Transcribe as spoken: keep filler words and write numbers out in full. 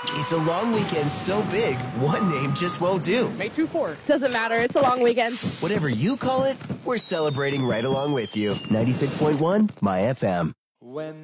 It's a long weekend so big, one name just won't do. May twenty fourth. Doesn't matter. It's a long weekend. Whatever you call it, we're celebrating right along with you. ninety-six point one My F M. When